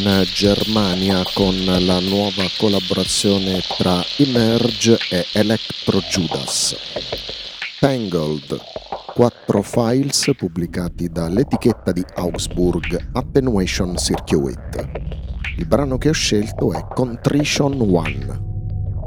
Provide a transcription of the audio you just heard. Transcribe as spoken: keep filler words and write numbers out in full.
in Germania con la nuova collaborazione tra Emerge e Electro Judas. Tangled, quattro files pubblicati dall'etichetta di Augsburg Attenuation Circuit. Il brano che ho scelto è Contrition One.